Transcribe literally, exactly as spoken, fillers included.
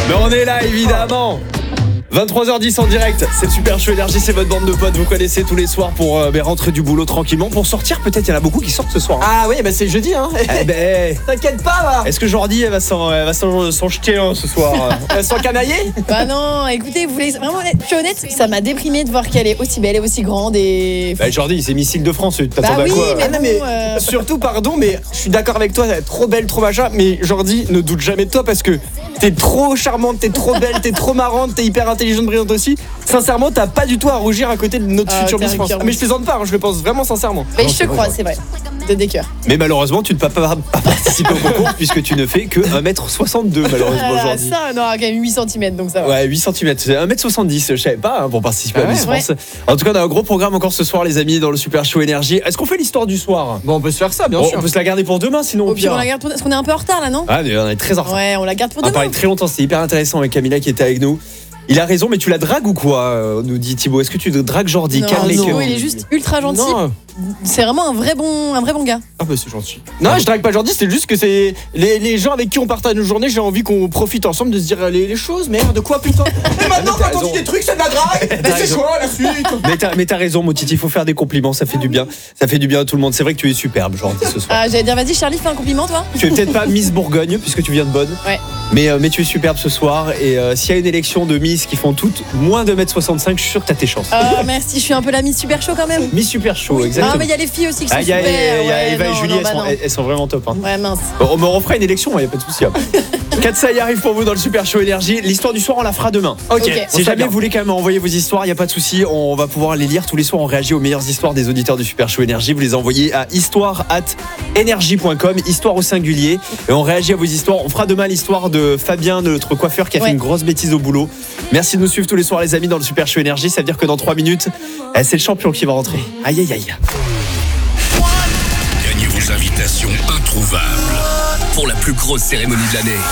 Mais on est là évidemment. vingt-trois heures dix en direct, c'est le Super Show Énergie, c'est votre bande de potes, vous connaissez tous les soirs pour euh, ben, rentrer du boulot tranquillement. Pour sortir, peut-être il y en a beaucoup qui sortent ce soir. Hein. Ah oui, bah c'est jeudi hein. Eh ben, t'inquiète pas là. Est-ce que Jordi elle va s'en, elle va s'en, s'en jeter un ce soir? Elle s'en canailler? Bah non, écoutez, vous voulez vraiment, je suis honnête, ça m'a déprimé de voir qu'elle est aussi belle et aussi grande et. Bah Jordi, c'est missile de France, tu t'attends bah à oui, quoi? mais, Ah non, bon, mais euh... surtout pardon, mais je suis d'accord avec toi, elle est trop belle, trop machin, mais Jordi, ne doute jamais de toi parce que t'es trop charmante, t'es trop belle, t'es trop marrante, t'es hyper intelligente, brillante aussi. Sincèrement, t'as pas du tout à rougir à côté de notre Ah, future t'es Miss un France. cœur Ah, mais je plaisante pas, hein, je le pense vraiment sincèrement. Mais Non, je c'est te vrai, crois, Jordi. c'est vrai. De des cœurs. Mais malheureusement, tu ne peux pas, pas participer au concours puisque tu ne fais que un mètre soixante-deux malheureusement Ah, Jordi. ça, non, quand même huit centimètres, donc ça va. Ouais, huit centimètres, c'est un mètre soixante-dix, je savais pas hein, pour participer Ah à Miss ouais, France. En tout cas, on a un gros programme encore ce soir les amis dans le Super Show Énergie. Est-ce qu'on fait l'histoire du soir? Bon, on peut se faire ça, bien Bon, sûr. on peut se la garder pour demain sinon au Au pire, pire. on la garde pour... Parce qu'on est un peu en retard là, non? Ah, mais on est très en retard. Ouais, on la garde pour On a demain. parlé très longtemps, c'était hyper intéressant avec Camilla qui était avec nous. Il a raison, mais tu la dragues ou quoi euh, nous dit Thibaut. Est-ce que tu dragues Jordi? Non, Calme les non, cœurs. il est juste ultra gentil. Non, C'est vraiment un vrai bon, un vrai bon gars. ah bah c'est gentil. Non, je drague pas Jordi, c'est juste que c'est les, les gens avec qui on partage nos journées, j'ai envie qu'on profite ensemble de se dire les, les choses. Merde, quoi putain? Et maintenant t'as quand on raison. dit des trucs, c'est de la drague. Mais c'est raison. quoi la suite? Mais t'as, mais t'as raison, mon Titi, il faut faire des compliments, ça fait du bien. Ça fait du bien à tout le monde. C'est vrai que tu es superbe, Jordi, ce soir. Ah, j'allais dire, vas-y, Charlie, fais un compliment, toi. Tu es peut-être pas Miss Bourgogne puisque tu viens de Bonne. Ouais. Mais, euh, mais tu es superbe ce soir. Et euh, s'il y a une élection de Miss qui font toutes moins de un mètre soixante-cinq, je suis sûr que t'as tes chances. Ah, merci, je suis un peu la Miss super chaud quand même. Miss Super Show, exactement. Ah, mais il y a les filles aussi qui sont Ah, il y a, super. il y a- il y a ouais, Eva non, et Julie, non, elles, bah sont, non. elles- elles sont vraiment top. Hein. Ouais, mince. Bon, on me refera une élection, il n'y a pas de souci. Hein. Katsa y arrive pour vous dans le Super Show Énergie. L'histoire du soir, on la fera demain. Ok, Ok. on Si se jamais bien. vous voulez quand même envoyer vos histoires, il n'y a pas de souci, on va pouvoir les lire tous les soirs. On réagit aux meilleures histoires des auditeurs du Super Show Énergie. Vous les envoyez à histoire arobase énergie point com, histoire au singulier. Et on réagit à vos histoires. On fera demain l'histoire de Fabien, notre coiffeur qui a Ouais. fait une grosse bêtise au boulot. Merci de nous suivre tous les soirs, les amis, dans le Super Show Énergie. Ça veut dire que dans trois minutes, eh, c'est le champion qui va rentrer. Aïe, aïe, aïe. Gagnez vos invitations introuvables pour la plus grosse cérémonie de l'année.